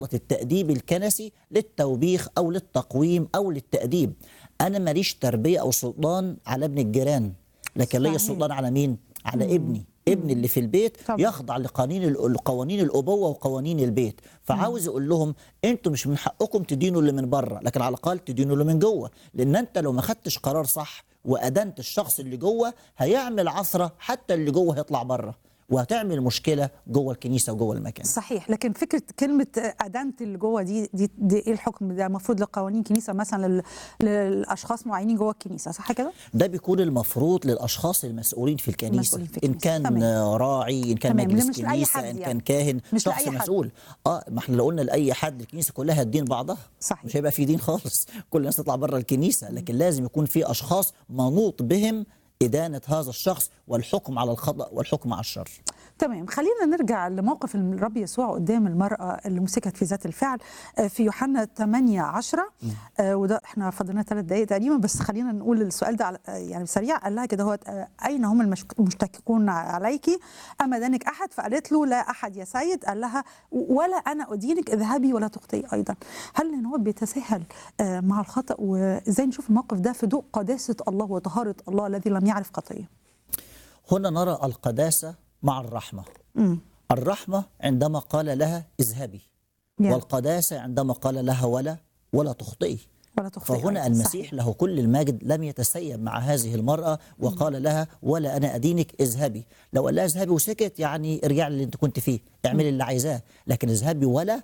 التأديب الكنسي للتوبيخ أو للتقويم أو للتأديب. أنا ماليش تربية أو سلطان على ابن الجيران، لكن ليا صحيح. سلطان على مين؟ على ابني اللي في البيت طبعا. يخضع لقوانين الأبوة وقوانين البيت. فعاوز أقول لهم أنتوا مش من حقكم تدينوا اللي من بره، لكن على الأقل تدينوا اللي من جوه، لأن أنت لو ما خدتش قرار صح وأدنت الشخص اللي جوه هيعمل عثرة، حتى اللي جوه هيطلع بره وهتعمل مشكلة جوه الكنيسة وجوه المكان. صحيح، لكن فكره كلمه ادانت اللي جوه دي ايه الحكم ده؟ المفروض لقوانين كنيسه مثلا للاشخاص معينين جوه الكنيسه، صح كده؟ ده بيكون المفروض للاشخاص المسؤولين في الكنيسه، المسؤولين في ان الكنيسة. كان تمام. راعي، ان كان تمام. مجلس مش لأي كنيسه، حد ان يعني. كان كاهن، مش شخص لأي حد. مسؤول. ما احنا لو قلنا لاي حد الكنيسه كلها الدين بعضها، صحيح. مش هيبقى في دين خالص، كل الناس تطلع بره الكنيسه. لكن لازم يكون في اشخاص منوط بهم إدانة هذا الشخص والحكم على الخطأ والحكم على الشر. تمام. خلينا نرجع لموقف الرب يسوع قدام المرأة اللي مسكت في ذات الفعل في يوحنا 8:10. وده احنا فاضلنا 3 دقائق تقريبا، بس خلينا نقول السؤال ده يعني سريع. قال لها كده: هو أين هم المشتككون عليك؟ أما دانك أحد؟ فقالت له: لا أحد يا سيد. قال لها: ولا أنا أدينك، اذهبي ولا تخطئي أيضا. هل إن هو بيتساهل مع الخطأ؟ وإزاي نشوف الموقف ده في ضوء قداسة الله وطهارة الله الذي لم يعرف خطية؟ هنا نرى القداسة مع الرحمة. الرحمة عندما قال لها اذهبي، والقداسة عندما قال لها ولا تخطئي. فهنا المسيح صحيح. له كل المجد لم يتسيب مع هذه المرأة وقال لها: ولا أنا أدينك، اذهبي. لو قال لها اذهبي وسكت، يعني ارجعي اللي انت كنت فيه، اعملي اللي عايزاه، لكن اذهبي ولا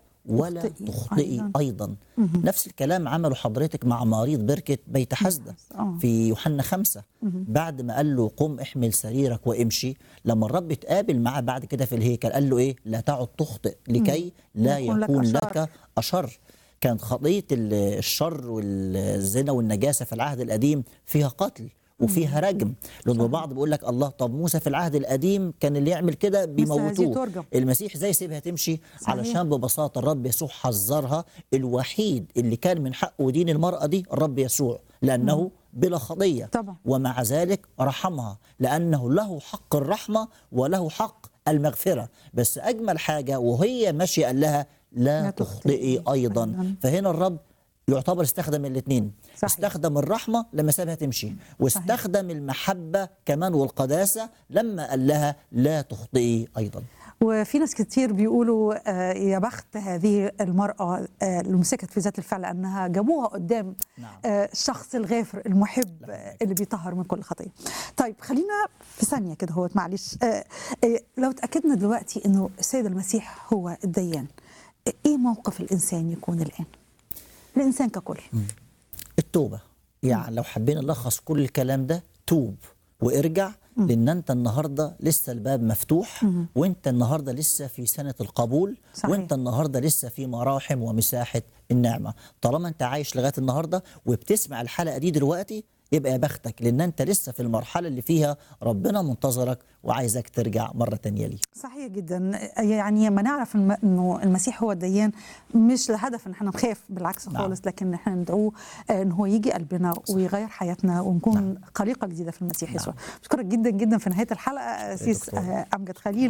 تخطئي أيضا. نفس الكلام عمله حضرتك مع مريض بركة بيت حزدة في يوحنا 5. بعد ما قال له: قم احمل سريرك وامشي، لما الرب اتقابل معاه بعد كده في الهيكل قال له ايه؟ لا تعد تخطئ لكي لا يكون لك أشر. كانت خطية الشر والزنا والنجاسة في العهد القديم فيها قتل وفيها رجم، لأن البعض بيقول لك: الله، طب موسى في العهد القديم كان اللي يعمل كده بيموتوه، المسيح زي سيبها تمشي؟ صحيح. علشان ببساطة الرب يسوع حذرها. الوحيد اللي كان من حقه دين المرأة دي الرب يسوع، لأنه بلا خطية طبعا. ومع ذلك رحمها، لأنه له حق الرحمة وله حق المغفرة. بس أجمل حاجة وهي ماشية قال لها: لا تخطئي أيضا. فهنا الرب يعتبر استخدم الاثنين، استخدم الرحمة لما سابها تمشي، واستخدم المحبة كمان والقداسة لما قال لها: لا تخطئي أيضا. وفي ناس كتير بيقولوا يا بخت هذه المرأة اللي مسكت في ذات الفعل، أنها جابوها قدام الشخص الغافر المحب اللي بيطهر من كل خطية. طيب خلينا في ثانية كده، هو معلش، لو تأكدنا دلوقتي أنه السيد المسيح هو الديان، إيه موقف الإنسان يكون الآن؟ الإنسان ككل. التوبة. يعني لو حبينا نلخص كل الكلام ده: توب وارجع، لأن أنت النهاردة لسه الباب مفتوح، وأنت النهاردة لسه في سنة القبول. صحيح. وأنت النهاردة لسه في مراحم ومساحة النعمة. طالما أنت عايش لغاية النهاردة وبتسمع الحلقة دي دلوقتي، يبقى يا بختك، لأن أنت لسه في المرحلة اللي فيها ربنا منتظرك وعايزك ترجع مرة تانية ليه. صحيح جدا. يعني ما نعرف أنه المسيح هو الديان مش لهدف أن احنا نخاف، بالعكس خالص. لكن احنا ندعوه أن هو يجي قلبنا ويغير حياتنا ونكون خليقة جديدة في المسيح يسوع. بشكرك جدا جدا في نهاية الحلقة أسيس أمجد خليل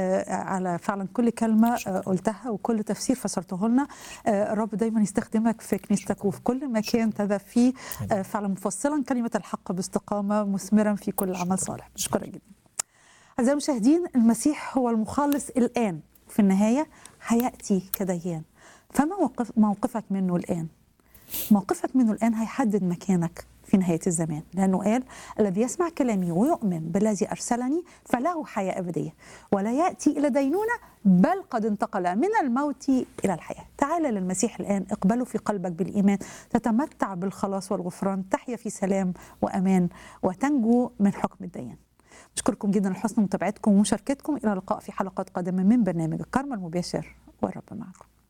على فعلا كل كلمة قلتها وكل تفسير فسرته لنا. الرب دايما يستخدمك في كنيستك وفي كل مكان تذهب فيه، فعلا مفصلا كلمة الحق باستقامة، مثمرا في كل عمل صالح. شكرا جدا. أعزائي المشاهدين، المسيح هو المخلص الآن، في النهاية هيأتي كديان. فما موقفك منه الآن؟ موقفك منه الآن هيحدد مكانك في نهاية الزمان، لأنه قال: الذي يسمع كلامي ويؤمن بالذي أرسلني فله حياة أبدية ولا يأتي إلى دينونة، بل قد انتقل من الموت إلى الحياة. تعال للمسيح الآن، اقبله في قلبك بالإيمان، تتمتع بالخلاص والغفران، تحيا في سلام وأمان وتنجو من حكم الديان. أشكركم جدا لحسن متابعتكم ومشاركتكم. إلى اللقاء في حلقات قادمة من برنامج الكرمة المباشر، والرب معكم.